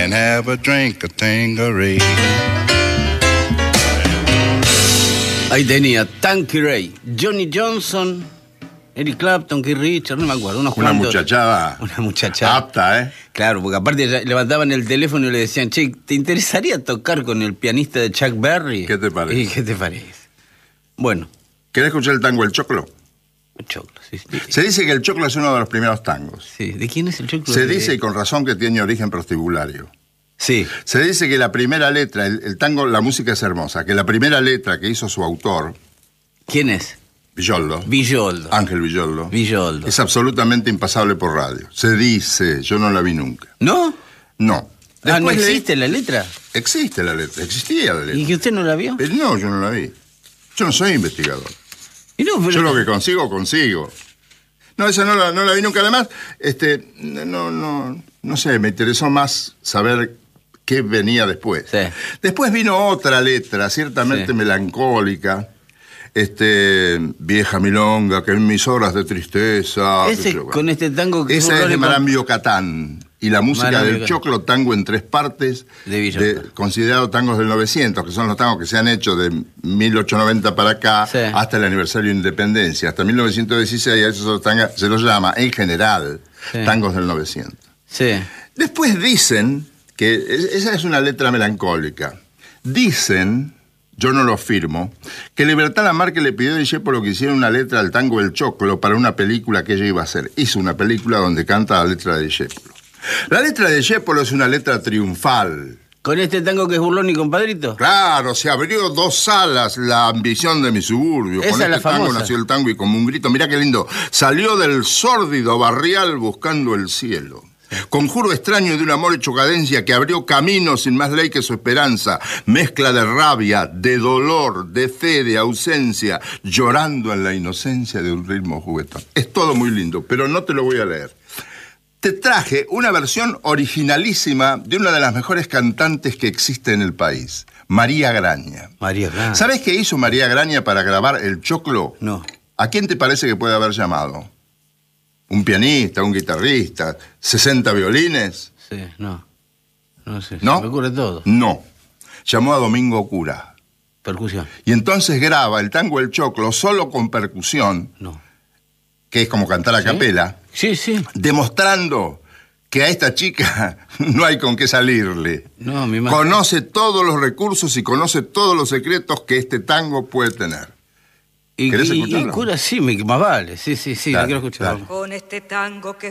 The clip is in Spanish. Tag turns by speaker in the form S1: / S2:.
S1: and have a drink of Tanqueray.
S2: Ahí tenía Tanqueray, Johnny Johnson, Eric Clapton, Keith Richards, no me acuerdo, unos
S1: Una
S2: cuantos.
S1: muchachada apta, ¿eh?
S2: Claro, porque aparte levantaban el teléfono y le decían, che, ¿te interesaría tocar con el pianista de Chuck Berry?
S1: ¿Qué te parece?
S2: ¿Y qué te parece? Bueno.
S1: ¿Querés escuchar el tango El Choclo?
S2: El Choclo, sí.
S1: Se dice que el Choclo es uno de los primeros tangos.
S2: Sí, ¿de quién es el Choclo?
S1: Se dice, y con razón, que tiene origen prostibulario.
S2: Sí.
S1: Se dice que la primera letra, el tango, la música es hermosa, que la primera letra que hizo su autor...
S2: ¿Quién es?
S1: Villoldo. Ángel Villoldo. Es absolutamente impasable por radio. Se dice, yo no la vi nunca.
S2: ¿No?
S1: No.
S2: ¿No existe la letra?
S1: Existe la letra, existía la letra.
S2: ¿Y que usted no la vio?
S1: No, yo no la vi. Yo no soy investigador.
S2: ¿Y no, pero...
S1: Yo lo que consigo. No, esa no la vi nunca. Además, no sé, me interesó más saber qué venía después.
S2: Sí.
S1: Después vino otra letra, ciertamente melancólica. Vieja milonga, que en mis horas de tristeza.
S2: Con este tango que
S1: esa es de Marambio Catán. Y la música del Choclo, tango en tres partes, considerado tangos del 900, que son los tangos que se han hecho de 1890 para acá, hasta el aniversario de Independencia. Hasta 1916 a esos tangos se los llama, en general, tangos del 900.
S2: Sí.
S1: Después dicen que, esa es una letra melancólica, dicen, yo no lo afirmo, que Libertad Lamarque le pidió a Discépolo que hiciera una letra al tango del Choclo para una película que ella iba a hacer. Hizo una película donde canta la letra de Discépolo. La letra de Discépolo es una letra triunfal.
S2: ¿Con este tango que es Burlón y Compadrito?
S1: Claro, se abrió dos salas, la ambición de mi suburbio.
S2: Esa
S1: Con
S2: es la
S1: este tango
S2: famosa.
S1: nació el tango y como un grito, mirá qué lindo, salió del sórdido barrial buscando el cielo. Conjuro extraño de un amor hecho cadencia que abrió camino sin más ley que su esperanza. Mezcla de rabia, de dolor, de fe, de ausencia, llorando en la inocencia de un ritmo juguetón. Es todo muy lindo, pero no te lo voy a leer. Te traje una versión originalísima de una de las mejores cantantes que existe en el país, María Graña.
S2: María Graña.
S1: ¿Sabés qué hizo María Graña para grabar El Choclo?
S2: No.
S1: ¿A quién te parece que puede haber llamado? ¿Un pianista, un guitarrista, 60 violines?
S2: Sí, no sé.
S1: ¿No?
S2: Se me ocurre todo.
S1: No. Llamó a Domingo Cura.
S2: Percusión.
S1: Y entonces graba el tango El Choclo solo con percusión, que es como cantar a capela, demostrando que a esta chica no hay con qué salirle.
S2: No, mi madre.
S1: Conoce todos los recursos y conoce todos los secretos que este tango puede tener. ¿Querés escucharlo?
S2: Y Cura sí, más vale. Sí,
S1: Dale,
S2: lo quiero escuchar.
S3: Con este tango que